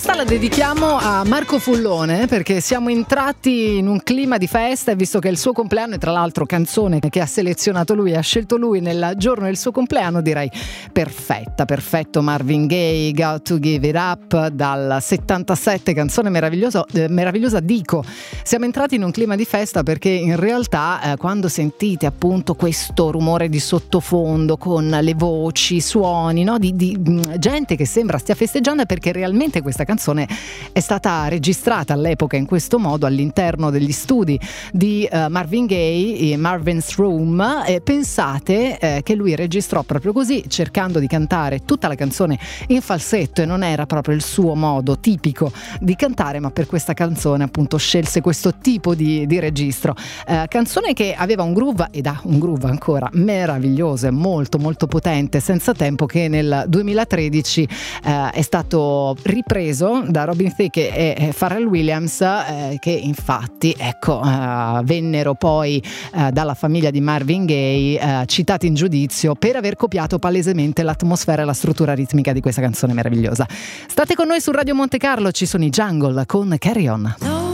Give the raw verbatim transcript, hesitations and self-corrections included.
Questa la dedichiamo a Marco Fullone perché siamo entrati in un clima di festa e visto che è il suo compleanno e tra l'altro canzone che ha selezionato lui, ha scelto lui nel giorno del suo compleanno, direi perfetta, perfetto. Marvin Gaye, Got to Give It Up dal settantasette, canzone meravigliosa, eh, meravigliosa dico. Siamo entrati in un clima di festa perché in realtà eh, quando sentite appunto questo rumore di sottofondo con le voci, suoni, no? di, di mh, gente che sembra stia festeggiando, è perché realmente questa canzone è stata registrata all'epoca in questo modo all'interno degli studi di uh, Marvin Gaye, Marvin's Room, e pensate eh, che lui registrò proprio così, cercando di cantare tutta la canzone in falsetto, e non era proprio il suo modo tipico di cantare, ma per questa canzone appunto scelse questo tipo di, di registro. Eh, canzone che aveva un groove, ed ha un groove ancora meraviglioso e molto molto potente, senza tempo, che nel duemilatredici eh, è stato ripreso da Robin Thicke e, e Pharrell Williams, eh, che infatti ecco eh, vennero poi eh, dalla famiglia di Marvin Gaye eh, citati in giudizio per aver copiato palesemente l'atmosfera e la struttura ritmica di questa canzone meravigliosa. State con noi su Radio Monte Carlo, ci sono i Jungle con Carry On.